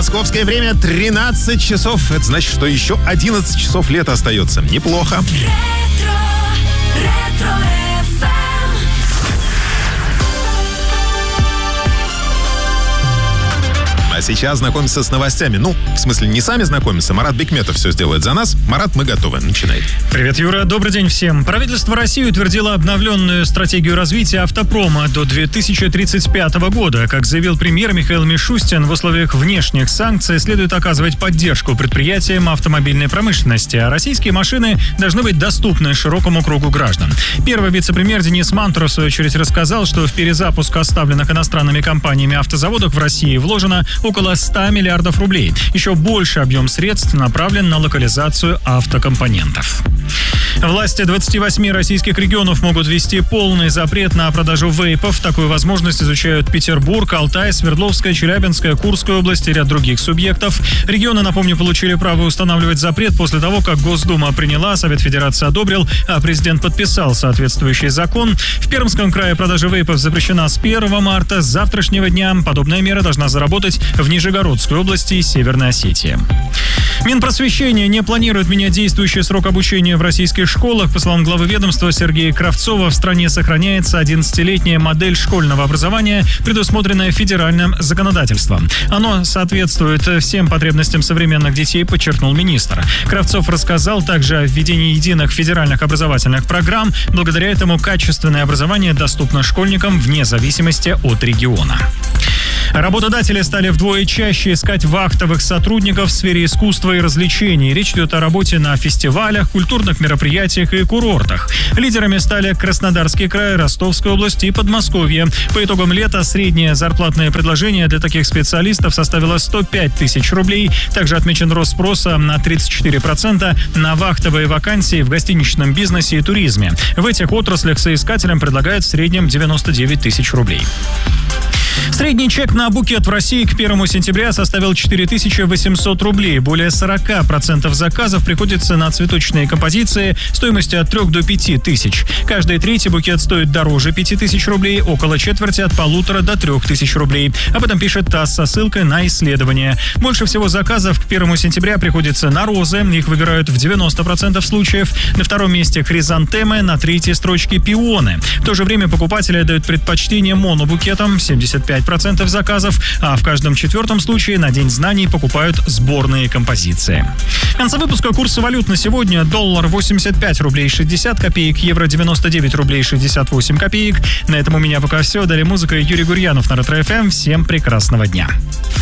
Московское время 13 часов. Это значит, что еще 11 часов лета остается. Неплохо. А сейчас знакомимся с новостями. Ну, в смысле, не сами знакомимся. Марат Бекметов все сделает за нас. Марат, мы готовы. Начинай. Привет, Юра. Добрый день всем. Правительство России утвердило обновленную стратегию развития автопрома до 2035 года. Как заявил премьер Михаил Мишустин, в условиях внешних санкций следует оказывать поддержку предприятиям автомобильной промышленности, а российские машины должны быть доступны широкому кругу граждан. Первый вице-премьер Денис Мантур, в свою очередь, рассказал, что в перезапуск оставленных иностранными компаниями автозаводов в России вложено около 100 миллиардов рублей. Еще больше объем средств направлен на локализацию автокомпонентов. Власти 28 российских регионов могут ввести полный запрет на продажу вейпов. Такую возможность изучают Петербург, Алтай, Свердловская, Челябинская, Курская области и ряд других субъектов. Регионы, напомню, получили право устанавливать запрет после того, как Госдума приняла, Совет Федерации одобрил, а президент подписал соответствующий закон. В Пермском крае продажа вейпов запрещена с 1 марта. С завтрашнего дня подобная мера должна заработать в Нижегородской области и Северной Осетии. Минпросвещение не планирует менять действующий срок обучения в российских школах. По словам главы ведомства Сергея Кравцова, в стране сохраняется 11-летняя модель школьного образования, предусмотренная федеральным законодательством. Оно соответствует всем потребностям современных детей, подчеркнул министр. Кравцов рассказал также о введении единых федеральных образовательных программ. Благодаря этому качественное образование доступно школьникам вне зависимости от региона. Работодатели стали вдвое чаще искать вахтовых сотрудников в сфере искусства и развлечений. Речь идет о работе на фестивалях, культурных мероприятиях и курортах. Лидерами стали Краснодарский край, Ростовская область и Подмосковье. По итогам лета среднее зарплатное предложение для таких специалистов составило 105 тысяч рублей. Также отмечен рост спроса на 34% на вахтовые вакансии в гостиничном бизнесе и туризме. В этих отраслях соискателям предлагают в среднем 99 тысяч рублей. Средний чек на букет в России к 1 сентября составил 4800 рублей. Более 40% заказов приходится на цветочные композиции стоимостью от 3 до 5 тысяч. Каждый третий букет стоит дороже 5 тысяч рублей, около четверти от 1,5 до 3 тысяч рублей. Об этом пишет ТАСС со ссылкой на исследование. Больше всего заказов к 1 сентября приходится на розы. Их выбирают в 90% случаев. На втором месте хризантемы, на третьей строчке пионы. В то же время покупатели отдают предпочтение монобукетам, 75% заказов, а в каждом четвертом случае на День знаний покупают сборные композиции. В конце выпуска курсы валют на сегодня: доллар 85 рублей 60 копеек, евро 99 рублей 68 копеек. На этом у меня пока все. Далее музыка и Юрий Гурьянов на Ретро ФМ. Всем прекрасного дня.